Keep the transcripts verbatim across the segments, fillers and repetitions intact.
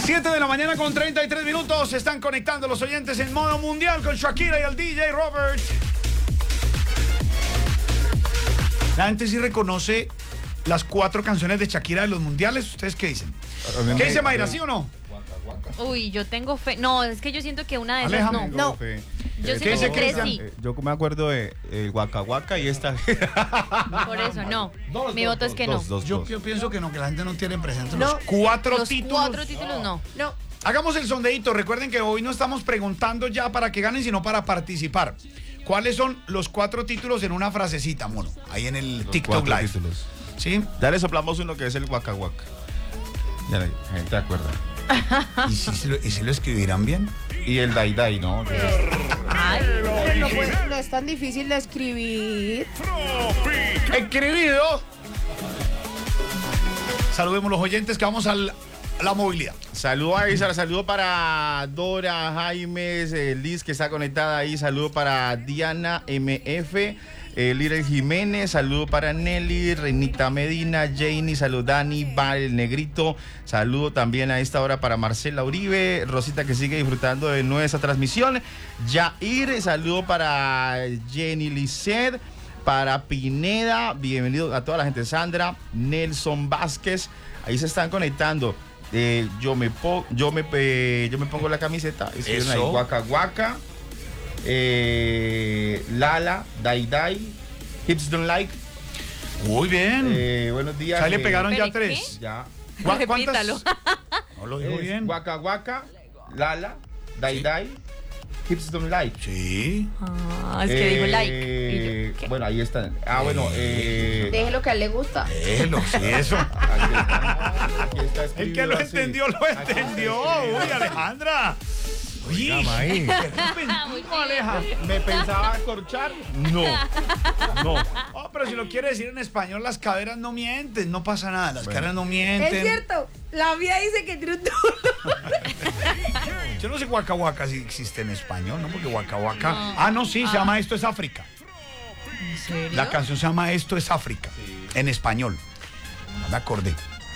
siete de la mañana con treinta y tres minutos. Se están conectando los oyentes en modo mundial con Shakira y el D J Robert. La gente sí reconoce las cuatro canciones de Shakira de los mundiales. ¿Ustedes qué dicen? ¿Qué dice Mayra, sí o no? Uy, yo tengo fe. No, es que yo siento que una de esas Aléjame. no. No. Fe. Yo Eh, siento dice que tres Cristian? sí. Eh, Yo me acuerdo de el Waka Waka y esta. Por eso, no. Dos, Mi dos, voto es dos, que dos, no. dos, Yo, dos. yo pienso que no, que la gente no tiene presente No. los cuatro Los títulos. cuatro títulos no. No. Hagamos el sondeíto. Recuerden que hoy no estamos preguntando ya para que ganen, sino para participar. ¿Cuáles son los cuatro títulos en una frasecita, mono? Ahí en el Los TikTok cuatro Live. títulos. ¿Sí? Ya le soplamos uno que es el Waka Waka. Ya la gente se acuerda. ¿Y si, se lo, y si lo escribirán bien? Y el Dai Dai, ¿no? Ay, Pero no, puede- no es tan difícil de escribir. Escribido. Saludemos los oyentes que vamos al, a la movilidad. Saludo a Isa, saludo para Dora, Jaimes, eh, Liz que está conectada ahí, saludo para Diana M F, eh, Little Jiménez, saludo para Nelly, Reinita Medina, Janie, saludo Dani, Val, el Negrito, saludo también a esta hora para Marcela Uribe, Rosita que sigue disfrutando de nuestra transmisión, Jair, saludo para Jenny Lisset, para Pineda, bienvenido a toda la gente, Sandra, Nelson Vázquez, ahí se están conectando. Eh, yo me po yo me eh, yo me pongo la camiseta, escriben ahí Eso. Waka Waka, eh, Lala, Dai Dai, Hips Don't Like. Muy bien. Eh, buenos días. Ahí le eh, pegaron ya ¿Pero tres. Ya. ¿Cuá- repítalo. cuántas? No lo dijo Es bien. Waka Waka, Lala, Dai Sí. Dai, Hips Don't Like. Sí. Ah, es que dijo like. Y Eh, yo, ¿qué? bueno, ahí están. Ah, bueno, eh, Déjelo que a él le gusta. Déjelo, sí, eso. aquí está, aquí está El que escrito lo así. entendió, lo Aquí está entendió. escrito. Uy, Alejandra. Uy, Llama ahí. qué repentino, Aleja. ¿Me pensaba corchar? No. No. Oh, pero si lo quiere decir en español, las caderas no mienten, no pasa nada, las caderas no mienten. Es cierto. La mía dice que tiene un duro. Yo no sé Waka Waka si existe en español, ¿no? Porque Waka Waka. No. Ah, no, sí, se Ah. llama Esto es África. ¿En serio? La canción se llama Esto es África. En español. No me acordé.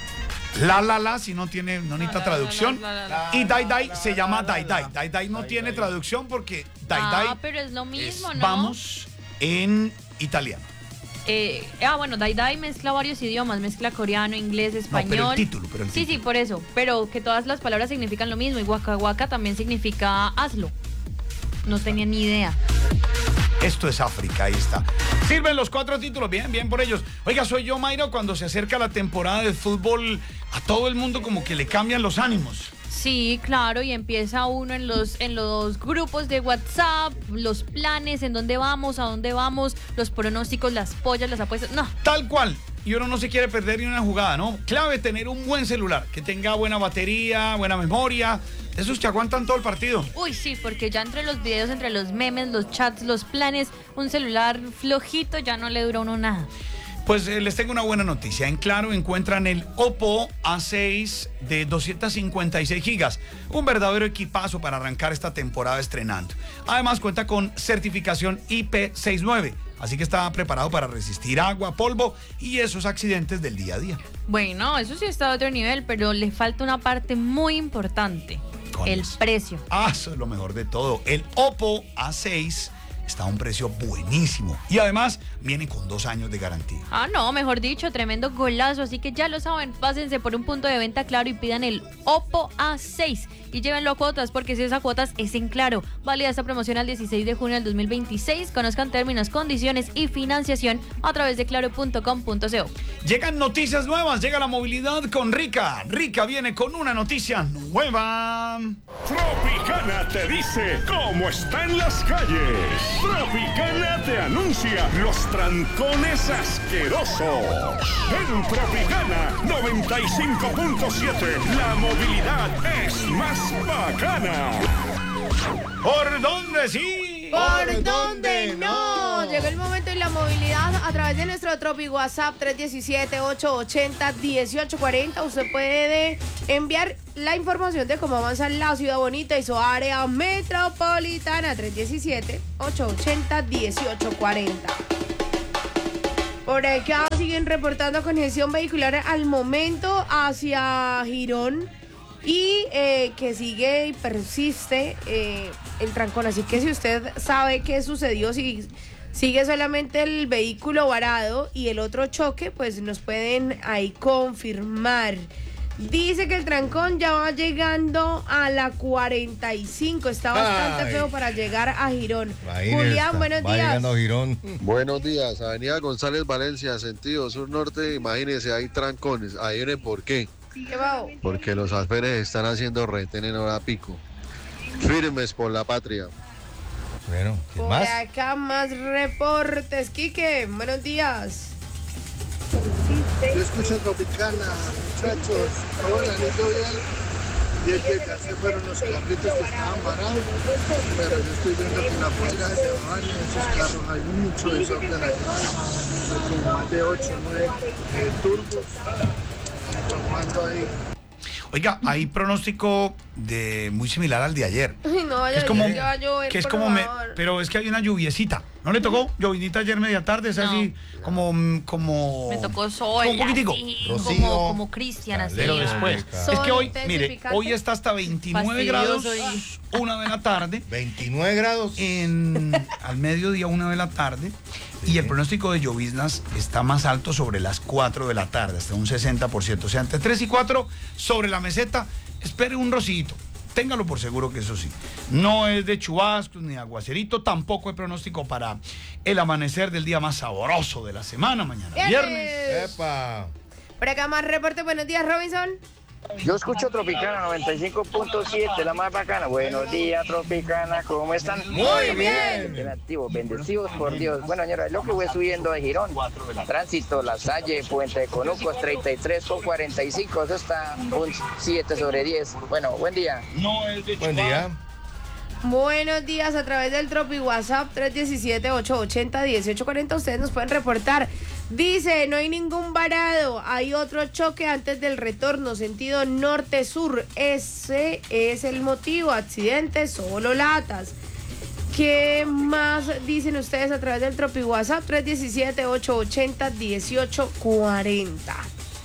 La la la, si no tiene, no necesita la, traducción. la, la, la, Y Dai Dai se llama Dai Dai. Dai Dai no tiene traducción porque Dai Ah, Dai pero es lo es mismo, ¿no? vamos en italiano. Eh, ah, bueno, Dai Dai mezcla varios idiomas, mezcla coreano, inglés, español. pero el título, pero el Sí, título. sí, por eso. Pero que todas las palabras significan lo mismo. Y Waka Waka también significa hazlo. No tenía ni idea. Esto es África, ahí está. Sirven los cuatro títulos, bien, bien por ellos. Oiga, soy yo, Mayra, cuando se acerca la temporada de fútbol, a todo el mundo como que le cambian los ánimos. Sí, claro, y empieza uno en los, en los grupos de WhatsApp, los planes, en dónde vamos, a dónde vamos, los pronósticos, las pollas, las apuestas. No, Tal cual. Y uno no se quiere perder ni una jugada, ¿no? Clave tener un buen celular, que tenga buena batería, buena memoria. Esos que aguantan todo el partido. uy, sí, porque ya entre los videos, entre los memes, los chats, los planes, un celular flojito ya no le dura a uno nada. Pues eh, les tengo una buena noticia. En Claro encuentran el Oppo A seis de doscientos cincuenta y seis gigas. Un verdadero equipazo para arrancar esta temporada estrenando. Además cuenta con certificación I P sesenta y nueve. Así que está preparado para resistir agua, polvo y esos accidentes del día a día. Bueno, eso sí está a otro nivel, pero le falta una parte muy importante. ¿Cuál El es? precio. Ah, eso es lo mejor de todo. El Oppo A seis está a un precio buenísimo. Y además viene con dos años de garantía. Ah, no, mejor dicho, tremendo golazo. Así que ya lo saben, pásense por un punto de venta Claro y pidan el Oppo A seis. Y llévenlo a cuotas, porque si es a cuotas es en Claro. Válida esta promoción al dieciséis de junio del dos mil veintiséis. Conozcan términos, condiciones y financiación a través de claro punto com punto co. Llegan noticias nuevas, llega la movilidad con Rica. Rica viene con una noticia nueva. Tropicana te dice cómo está en las calles. Tropicana te anuncia los trancones asquerosos. En Tropicana noventa y cinco punto siete, la movilidad es más bacana. ¿Por dónde sí? ¿Por dónde no? Llegó el momento de la movilidad a través de nuestro Tropi WhatsApp tres uno siete, ocho ocho cero, uno ocho cuatro cero. Usted puede enviar la información de cómo avanza la ciudad bonita y su área metropolitana. tres uno siete, ocho ocho cero, uno ocho cuatro cero. Por acá siguen reportando congestión vehicular al momento hacia Girón. y eh, que sigue y persiste eh, el trancón. Así que si usted sabe qué sucedió, si sigue solamente el vehículo varado y el otro choque, pues nos pueden ahí confirmar. Dice que el trancón ya va llegando a la cuarenta y cinco. Está bastante Ay. feo para llegar a Girón. Ahí Julián, está, buenos va días. llegando a Girón. Buenos días, Avenida González Valencia, sentido sur-norte, imagínense, hay trancones. Ahí viene por qué. ¿Qué va? Porque los alférez están haciendo retén en hora pico. Firmes por la patria. Bueno, ¿qué Por más? acá más reportes. Quique, buenos días. Yo escucho Tropicana, muchachos. Hola, lindo bien. Y es que ya se fueron los carritos que estaban varados. Pero yo estoy viendo que en la puerta se van esos carros. Hay mucho desorden allá. Hay como más de ocho o nueve eh, turbos. Tomando ahí. Oiga, hay pronóstico de muy similar al de ayer. Ay, no, Que ya, es como, ya va a llover, que es por como me- favor. pero es que hay una lluviecita. ¿No le tocó? Llovinita ayer media tarde, es No. así como como Me tocó sol, como un poquitico. así, Rocío. como, como Cristian, así. Pero después, Sol es que hoy, mire, intensificante. hoy está hasta veintinueve grados, Fastidioso una de la tarde, veintinueve grados. en al mediodía, una de la tarde, y el pronóstico de lloviznas está más alto sobre las cuatro de la tarde, hasta un sesenta por ciento. O sea, entre tres y cuatro sobre la meseta, espere un rocito. Téngalo por seguro que eso sí. No es de chubascos ni aguacerito, tampoco hay pronóstico para el amanecer del día más sabroso de la semana, mañana viernes. Epa. Por acá más reporte. Buenos días, Robinson. Yo escucho Tropicana noventa y cinco punto siete, la más bacana. Buenos días, Tropicana, ¿cómo están? Muy bien. Bien activos, bendecidos por Dios. Bueno, señora, lo que voy subiendo de Girón. Tránsito, La Salle, Puente de Conucos, treinta y tres con cuarenta y cinco. Eso está un siete sobre diez. Bueno, buen día. No es de Buen día. Buenos días a través del Tropi WhatsApp tres uno siete, ocho ocho cero, uno ocho cuatro cero. Ustedes nos pueden reportar. Dice, no hay ningún varado. Hay otro choque antes del retorno, sentido norte-sur. Ese es el motivo. Accidente, solo latas. ¿Qué más dicen ustedes a través del Tropi WhatsApp? tres uno siete, ocho ocho cero, uno ocho cuatro cero.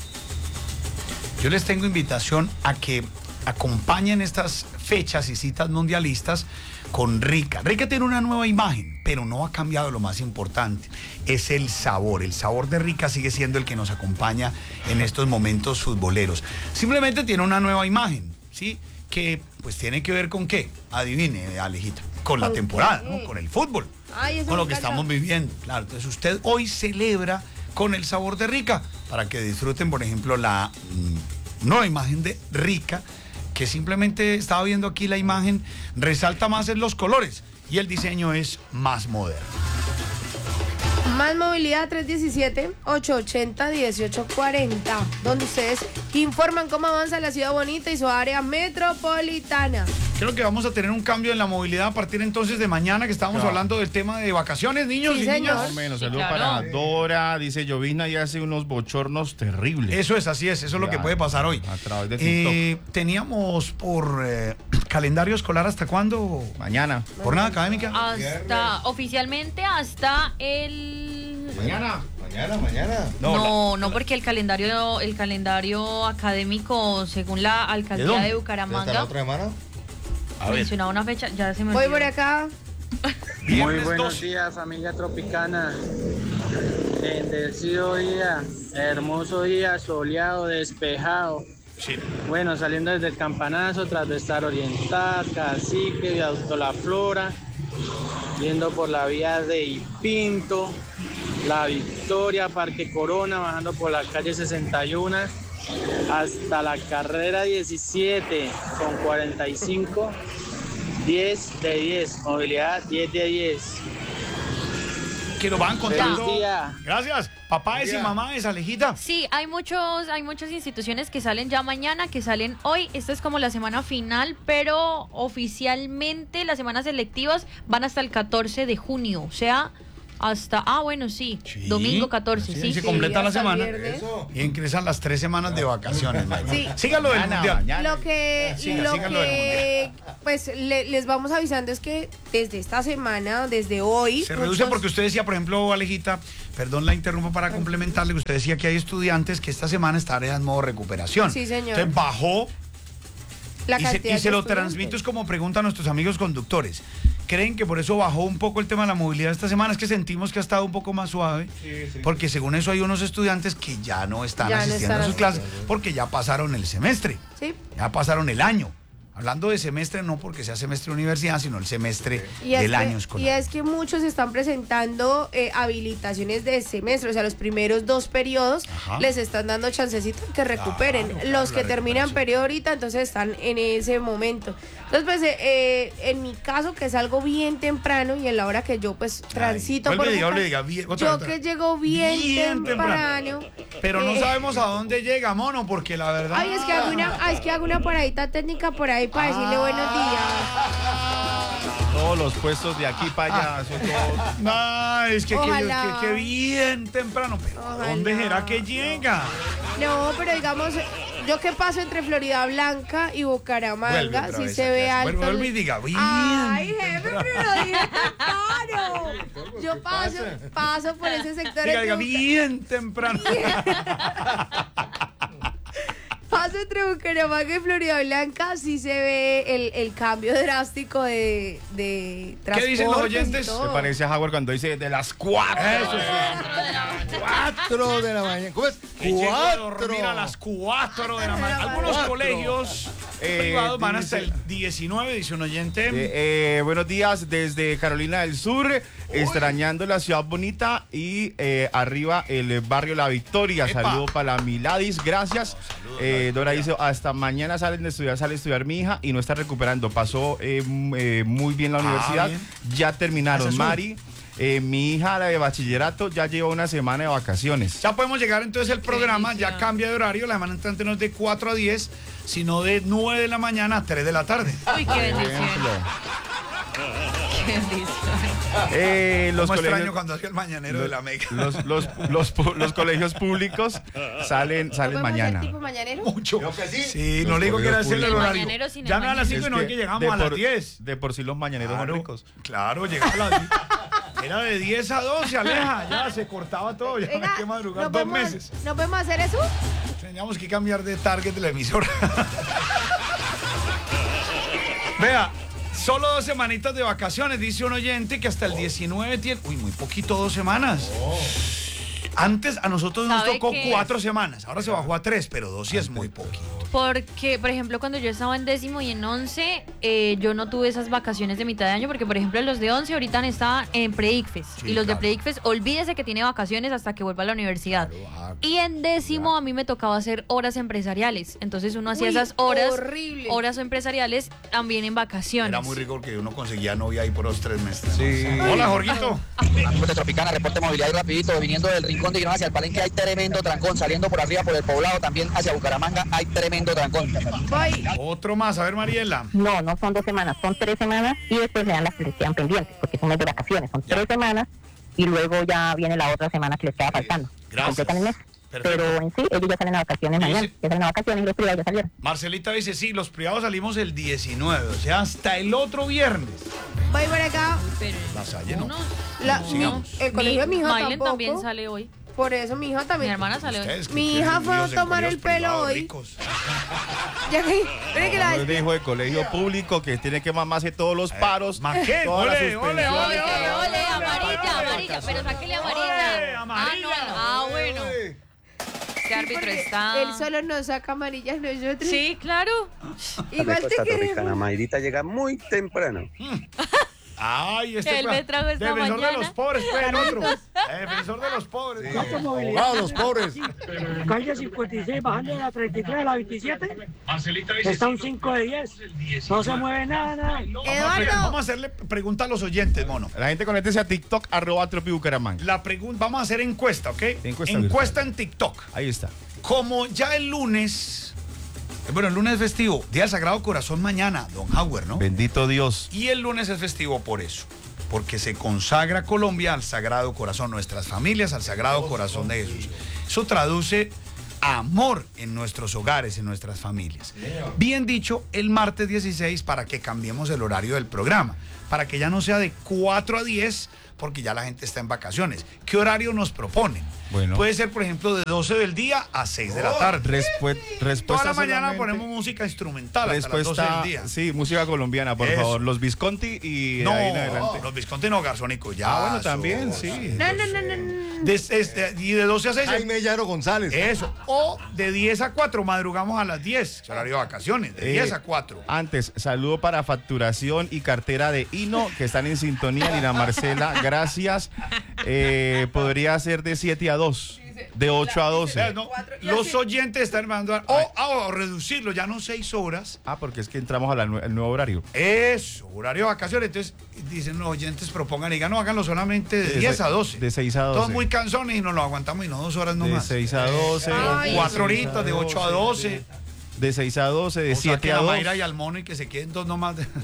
Yo les tengo invitación a que acompañen estas fechas y citas mundialistas con Rica. Rica tiene una nueva imagen, pero no ha cambiado lo más importante. Es el sabor. El sabor de Rica sigue siendo el que nos acompaña en estos momentos futboleros. Simplemente tiene una nueva imagen, ¿sí? Que pues tiene que ver con qué. Adivine, Alejita. Con la ¿Con temporada, qué? ¿no? Con el fútbol. Ay, eso Con me lo que encanta. estamos viviendo. Claro, entonces usted hoy celebra con el sabor de Rica para que disfruten, por ejemplo, la mm, nueva imagen de Rica, que simplemente estaba viendo aquí la imagen, resalta más en los colores y el diseño es más moderno. Más movilidad tres uno siete, ocho ocho cero, uno ocho cuatro cero, donde ustedes informan cómo avanza la ciudad bonita y su área metropolitana. Creo que vamos a tener un cambio en la movilidad a partir entonces de mañana, que estábamos Claro. hablando del tema de vacaciones, niños Sí, y señor. niñas. Más o menos. Sí, Saludos claro. para Dora. Dice llovizna y hace unos bochornos terribles. Eso es, así es, eso es lo que Ya, puede pasar hoy. a través de Eh, teníamos por eh, calendario escolar, ¿hasta cuándo? Mañana. ¿Jornada académica? Hasta, oficialmente hasta el... Mañana. Mañana, mañana. No, No, no, porque el calendario, el calendario académico, según la alcaldía dónde? de ¿Hasta la Bucaramanga, otra semana? A ver. mencionaba una fecha, ya se me Voy olvidó. por acá. Muy Viernes buenos doce. días, familia tropicana. Bendecido día, hermoso día, soleado, despejado. Sí. Bueno, saliendo desde el campanazo, tras de estar Oriental, Cacique, Viaducto La Flora, yendo por la vía de Ipinto, La Victoria, Parque Corona, bajando por la calle sesenta y uno hasta la carrera diecisiete con cuarenta y cinco, diez de diez, movilidad diez de diez. Que lo van contando. Feliz día. Gracias. Papá es y mamá es, Alejita. Sí, hay muchos, hay muchas instituciones que salen ya mañana, que salen hoy. Esta es como la semana final, pero oficialmente las semanas selectivas van hasta el catorce de junio, o sea, hasta, ah, bueno, sí, Sí, domingo catorce, así sí. es, se sí. completa la hasta el semana. viernes. Eso. Y ingresan las tres semanas de vacaciones. María. Sí. Síganlo del Mañana, mundial. mañana. Lo que, Siga, lo síganlo que pues le- les vamos avisando es que desde esta semana, desde hoy, Se reduce muchos- porque usted decía, por ejemplo, Alejita, perdón, la interrumpo para complementarle, que usted decía que hay estudiantes que esta semana estarán en modo recuperación. Sí, señor. Entonces bajó la y se, cantidad y se de lo estudiantes. transmito es como preguntan nuestros amigos conductores. ¿Creen que por eso bajó un poco el tema de la movilidad esta semana? Es que sentimos que ha estado un poco más suave, Sí, sí. porque según eso hay unos estudiantes que ya no están Ya no asistiendo están a sus asistiendo. clases porque ya pasaron el semestre, Sí. ya pasaron el año. Hablando de semestre, no porque sea semestre de universidad, sino el semestre Y es, del que, año y escolar. es que muchos están presentando eh, habilitaciones de semestre, o sea, los primeros dos periodos Ajá. les están dando chancecito que recuperen. Claro, los claro, que la terminan recuperación. periodo ahorita, entonces están en ese momento. Entonces, pues, eh, eh, en mi caso, que es algo bien temprano y en la hora que yo, pues, transito Ay, por vuelve y diga, esa- vuelve y diga, bien, otra, yo otra. que llego bien, Bien temprano. Pero no eh, sabemos a dónde llega, mono, porque la verdad... Ay, es que hago una, ay, es que hago una paradita técnica por ahí para decirle buenos días. Todos los puestos de aquí para allá Ah. son todos. No, es que, que, Ojalá. que- que bien temprano. Pero Ojalá. ¿dónde será que llega? No, pero digamos, yo que paso entre Florida Blanca y Vuelve Bucaramanga, otra sí vez se aquí, ve así. alto. Vuelve, el- vuelve y diga, bien. Ay, jefe, pero lo dije temprano. Yo paso, paso por ese sector. Diga, entre diga, Buca- bien temprano. Paso entre Bucaramanga y Florida Blanca, sí se ve el, el cambio drástico de, de transportes. dicen los y oyentes? todo. Me parece a Howard cuando dice de las cuatro. Eso sí. Cuatro de la mañana. ¿Cómo es? Que llego a dormir Cuatro. a las cuatro de la mañana. Algunos Cuatro. colegios Eh, privados van hasta dice- el diecinueve, dice un oyente. Eh, eh, buenos días desde Carolina del Sur, extrañando la ciudad bonita y eh, arriba el barrio La Victoria. Epa. Saludo para la Miladis, gracias. Eh, Dora dice, hasta mañana salen de estudiar, sale a estudiar mi hija y no está recuperando. Pasó eh, m- eh, muy bien la Ah, universidad, bien. ya terminaron. Esa es Mari, eh, mi hija, la de bachillerato, ya lleva una semana de vacaciones. Ya podemos llegar entonces el programa, ya delicia. cambia de horario, la semana entrante no es de cuatro a diez, sino de nueve de la mañana a tres de la tarde. Uy, qué bendición. Ejemplo. Qué bendición. Eh, los Como extraño colegios- cuando hacía el mañanero de la Mega. Los, los, los, pu- los colegios públicos salen, ¿No salen podemos mañana. hacer tipo mañanero? Mucho. Creo que sí. Sí, Los no le digo que era hacer el colegios horario. Mañanero sin el Llame a las cinco y no Es es que llegamos de a las por- diez. De por sí los mañaneros Claro, son ricos. claro, llegaba a las diez. Era de diez a doce, Aleja, ya se cortaba todo, ya Venga, hay que madrugar ¿no dos podemos- meses. ¿No podemos hacer eso? Teníamos que cambiar de target de la emisora. Vea, solo dos semanitas de vacaciones, dice un oyente que hasta el diecinueve tiene... Uy, muy poquito, dos semanas. Antes a nosotros nos ¿Sabe tocó qué? cuatro semanas, ahora se bajó a tres, pero dos sí es muy poquito. Porque, por ejemplo, cuando yo estaba en décimo y en once, eh, yo no tuve esas vacaciones de mitad de año, porque, por ejemplo, los de once ahorita están en pre-ICFES. Sí, y los claro. de pre-ICFES, olvídese que tiene vacaciones hasta que vuelva a la universidad. ah, Y en décimo a mí me tocaba hacer horas empresariales. Entonces uno hacía Uy, esas horas, horrible. horas empresariales también en vacaciones. Era muy rico porque uno conseguía novia ahí por los tres meses. Sí. Hola, Jorgito. Amigos de Tropicana, reporte de movilidad y rapidito, viniendo del Rincón de Girón hacia el Palenque hay tremendo trancón, saliendo por arriba por el Poblado también hacia Bucaramanga hay tremendo trancón. Voy. Otro más, a ver, Mariela. No, no son dos semanas, son tres semanas y después le dan las que les quedan pendientes, porque son mes de vacaciones, son Ya. tres semanas y luego ya viene la otra semana que les queda faltando. Gracias. Completan el mes. Perfecto. Pero en sí, ellos ya salen a vacaciones Dice- mañana, ya salen a vacaciones y los privados ya salieron. Marcelita dice, sí, los privados salimos el diecinueve, o sea, hasta el otro viernes. Voy por acá. Pero La Salle no. unos- La- no. Sigamos. el colegio de mi hija Mailen tampoco. también sale hoy. Por eso mi hija Mi también. hermana sale hoy. Ustedes, que Mi ustedes hija son fue a líos en tomar el colegios pelo privados hoy. ricos. Ya que, mire que la Él dijo de colegio público que tiene que mamarse todos los paros. ¿Más qué? todas las Ole, ole, suspensiones. ole, Ole, ole, ole, amarilla, amarilla, pero sáquele Ole, amarilla. amarilla. Ah, no, ah, bueno. Este árbitro porque está. él solo nos saca amarillas nosotros. Sí, claro. Igual te queremos. Mayrita llega muy temprano. Ay, este Él fue- me trajo esta defensor de mañana. los pobres, fue el otro. Eh, defensor de los pobres. Abogados, los pobres. Calle cincuenta y seis, bajando de la treinta y tres a la veintisiete. Está un cinco de diez. No se mueve nada, nada. Vamos a, pre- vamos a hacerle pregunta a los oyentes, mono. La gente conéctese a TikTok, arroba Tropi Bucaramanga. La pregunta, vamos a hacer encuesta, ¿ok? Encuesta encuesta en TikTok. Ahí está. Como ya el lunes, eh, bueno, el lunes es festivo, Día del Sagrado Corazón mañana, Don Howard, ¿no? Bendito Dios. Y el lunes es festivo por eso, porque se consagra Colombia al Sagrado Corazón, nuestras familias al Sagrado Corazón de Jesús. Eso traduce amor en nuestros hogares, en nuestras familias. Bien dicho, el martes dieciséis para que cambiemos el horario del programa, para que ya no sea de cuatro a diez, porque ya la gente está en vacaciones. ¿Qué horario nos proponen? Bueno. Puede ser, por ejemplo, de doce del día a seis de la tarde. Respu- respuesta Toda la mañana solamente- ponemos música instrumental hasta las Respuesta, doce del día. sí, música colombiana, por Eso. favor. Los Visconti y de No, ahí en adelante. los Visconti no, Garzónico, ya. Ah, bueno, también, sí. No, no, no, no, no. De, este, y de doce a seis. Jaime Llano González. Eso. O de diez a cuatro, madrugamos a las diez. Horario de vacaciones, de Eh, diez a cuatro. Antes, saludo para facturación y cartera de Hino, que están en sintonía. Lina Marcela, gracias. Eh, podría ser de siete a dos, de ocho a doce. Eh, no, los oyentes están mandando. O oh, oh, reducirlo, ya no seis horas. Ah, porque es que entramos al nuevo horario. Eso, horario de vacaciones. Entonces, dicen los oyentes, propongan y digan, no, háganlo solamente de diez a doce. De seis a doce. Todos muy cansones y nos lo aguantamos y no dos horas De nomás. seis a doce. Ay, cuatro horitas, de ocho a doce. De seis a doce, de O siete saquen a a dos. Mayra y al mono y que se queden dos nomás. de-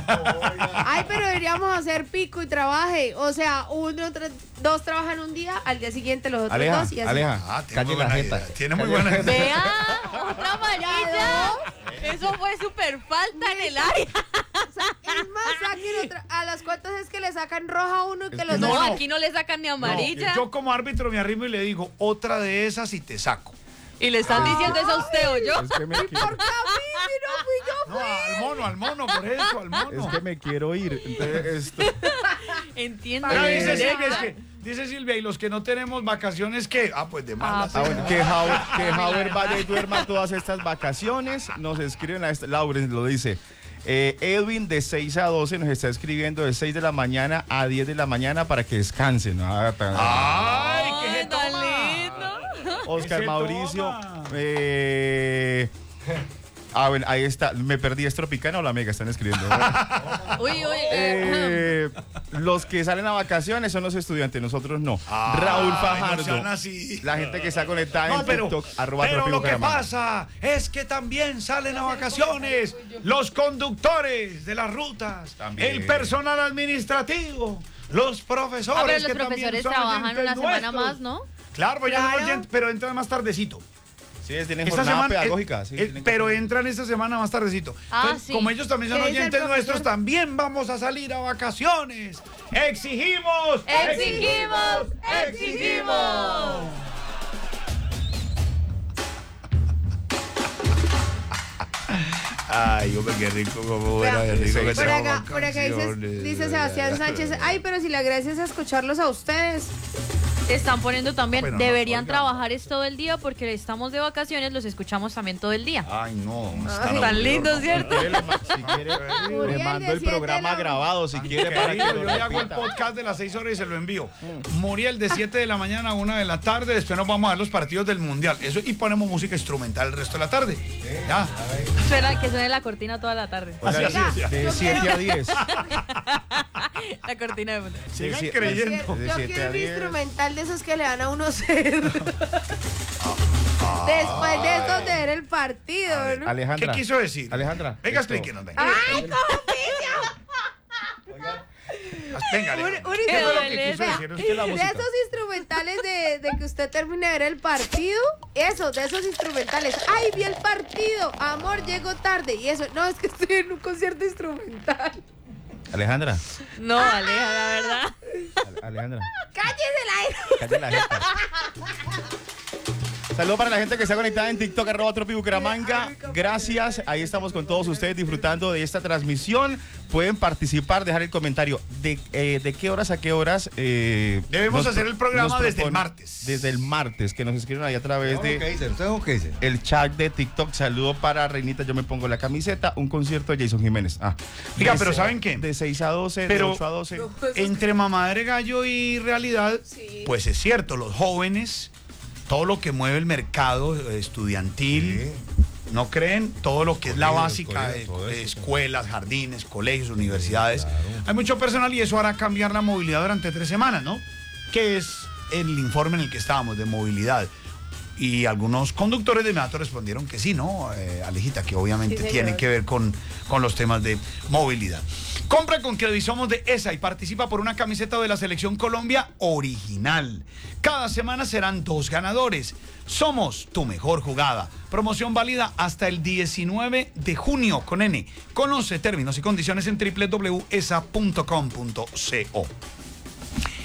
Ay, pero deberíamos hacer pico y trabaje. O sea, uno, tra- dos trabajan un día, al día siguiente los otros Aleja, dos y así. Aleja, Ah, tiene calle muy la buena jeta. idea, tiene muy Calle la buena jeta. idea. Vea, otra amarilla. Eso fue súper falta en el área. O sea, es más, saquen otra. ¿A las cuantas es que le sacan roja a uno y que los no, dos? no. Aquí no le sacan ni amarilla. Yo como árbitro me arrimo y le digo, otra de esas y te saco. Y le están diciendo eso a usted o yo. Es que me ¿Y quiero, por qué a mí? Si no fui yo, No, al mono, al mono, por eso, al mono. es que me quiero ir. Entonces, esto, Entiendo. Pero Eh, dice, Silvia, Directa. es que, dice Silvia, y los que no tenemos vacaciones, ¿qué? Ah, pues de malas. ah, bueno, que Howard, que Howard vaya y duerma todas estas vacaciones. Nos escriben a esta, Lauren lo dice. Eh, Edwin de seis a doce nos está escribiendo de seis de la mañana a diez de la mañana para que descansen. Ah, tan- ¡Ay, qué Ay, se tan toma! lindo. Oscar se Mauricio. toma? Eh, ah, bueno, ahí está. Me perdí, ¿es Tropicana o la Mega? Están escribiendo. Uy, uy. Eh, los que salen a vacaciones son los estudiantes, nosotros no. Ay, Raúl no Fajardo. sean así. La gente que está conectada No, en pero, TikTok, arroba pero Trópico lo que Bucaramanga. pasa es que también salen a vacaciones los conductores de las rutas, También. el personal administrativo, los profesores. Ah, pero los que también profesores son trabajan oyentes una semana nuestros. más, ¿no? Claro, pues ya son Claro. oyentes, pero entran más tardecito. Sí, tienen Esta jornada semana, pedagógica. eh, sí, eh, tienen que- pero entran esta semana más tardecito. Ah, Entonces, sí. como ellos también son ¿Qué dice el oyentes profesor? nuestros, también vamos a salir a vacaciones. ¡Exigimos! ¡Exigimos! ¡Exigimos! Ay, hombre, qué rico, como era, qué rico que Por tenemos acá, por acá dice, vacaciones. dice Sebastián Sánchez, ay, pero si la gracia es escucharlos a ustedes. Están poniendo también, Bueno, no, deberían oiga. trabajar es todo el día porque estamos de vacaciones, los escuchamos también todo el día. Ay, no. Ay, Tan lindo, ¿cierto? Si quiere, le Muriel mando de el siete programa de la- grabado si quiere para que Querido, lo yo le hago el repita. podcast de las seis horas y se lo envío. Muriel de siete de la mañana a una de la tarde, después nos vamos a ver los partidos del Mundial. Eso y ponemos música instrumental el resto de la tarde. Ya. Suena, que suene la cortina toda la tarde. Oiga, Así es. de siete a diez. La cortina de fondo. Sigan sí, creyendo. de Yo siete quiero a un diez. instrumental de esos que le dan a uno ser. Después de eso de ver el partido, ¿no? Alejandra. ¿Qué quiso decir? Alejandra. Venga, esto- explíquenos. Venga, ¡Ay, cómo venga Un- Alejandra. un ¿Qué fue lo que instrumento- quiso decir usted la De música? esos instrumentales de, de que usted termine de ver el partido, eso, de esos instrumentales. ¡Ay, vi el partido! Amor, llego tarde. Y eso, no, es que estoy en un concierto instrumental. Alejandra. No, Aleja, la verdad. Ale- Alejandra. ¡Cállese la aire! Calle la jeta. Saludos para la gente que está conectada en TikTok, arroba Tropi Bucaramanga. Gracias. Ahí estamos con todos ustedes disfrutando de esta transmisión. Pueden participar, dejar el comentario. ¿De, eh, de qué horas a qué horas? eh, Debemos nos hacer pro- el programa nos desde el proponen- martes. Desde el martes, que nos escriben ahí a través de ¿Qué dicen? ¿Ustedes qué dicen? el chat de TikTok. Saludo para Reinita, yo me pongo la camiseta. Un concierto de Jason Jiménez. Ah. Oiga, De pero se- ¿saben qué? De seis a doce, Pero- de ocho a doce. Entre mamadre gallo y realidad, Sí. pues es cierto, los jóvenes, todo lo que mueve el mercado estudiantil, ¿no creen? Todo lo que es la Colegios, básica de, colegios, todo de eso. escuelas, jardines, colegios, universidades. claro. Hay mucho personal y eso hará cambiar la movilidad durante tres semanas, ¿no? Que es el informe en el que estábamos de movilidad. Y algunos conductores de inmediato respondieron que sí, ¿no? Eh, Alejita, que obviamente Sí, señor. tienen que ver con, con los temas de movilidad. Compra con Credisomos de ESA y participa por una camiseta de la Selección Colombia original. Cada semana serán dos ganadores. Somos tu mejor jugada. Promoción válida hasta el diecinueve de junio con N. Conoce términos y condiciones en doble u doble u doble u punto esa punto com punto co.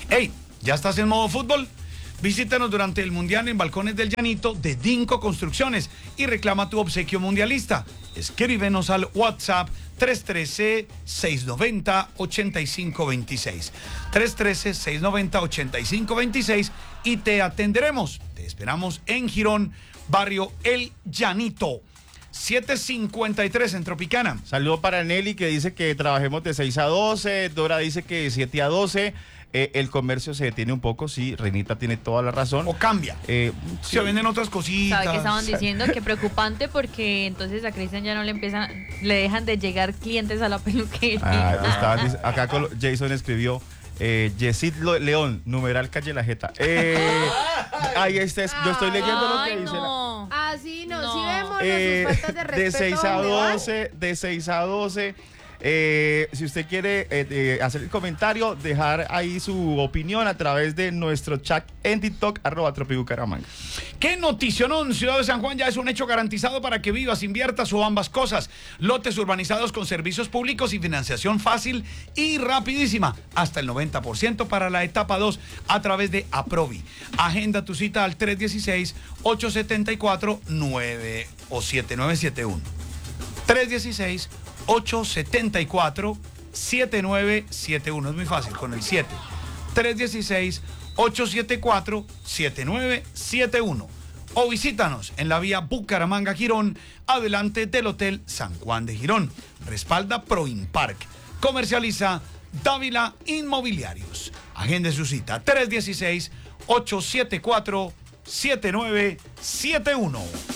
Hey, ¿ya estás en modo fútbol? Visítanos durante el Mundial en Balcones del Llanito de Dinco Construcciones y reclama tu obsequio mundialista. Escríbenos al WhatsApp tres uno tres, seis nueve cero, ocho cinco dos seis. tres uno tres, seis nueve cero, ocho cinco dos seis y te atenderemos. Te esperamos en Girón, barrio El Llanito. siete cincuenta y tres en Tropicana. Saludo para Nelly, que dice que trabajemos de seis a doce. Dora dice que de siete a doce. Eh, el comercio se detiene un poco, sí, Reinita tiene toda la razón. O cambia. Eh, Se sí. venden otras cositas. ¿Sabe qué estaban diciendo? Que preocupante porque entonces a Cristian ya no le empiezan, le dejan de llegar clientes a la peluquería. Ah, estaban, acá Jason escribió, eh, Yesid León, numeral calle La Jeta. Eh, ahí está, yo estoy leyendo lo que Ay, dice. No. La, Así no, No. sí vemos eh, sus faltas de respeto. de seis a ¿dónde van? doce, de seis a doce. Eh, si usted quiere eh, eh, hacer el comentario, dejar ahí su opinión a través de nuestro chat en TikTok, arroba Tropibucaramanga. ¿Qué noticionón? Ciudad de San Juan ya es un hecho garantizado para que vivas, inviertas o ambas cosas. Lotes urbanizados con servicios públicos y financiación fácil y rapidísima. Hasta el noventa por ciento para la etapa dos a través de Aprovi. Agenda tu cita al tres uno seis, ocho siete cuatro, nueve o siete nueve siete uno. tres uno seis, ocho siete cuatro, siete nueve siete uno. Es muy fácil con el siete. tres uno seis, ocho siete cuatro, siete nueve siete uno. O visítanos en la vía Bucaramanga-Girón, adelante del Hotel San Juan de Girón. Respalda Proinpark. Comercializa Dávila Inmobiliarios. Agende su cita tres uno seis, ocho siete cuatro, siete nueve siete uno.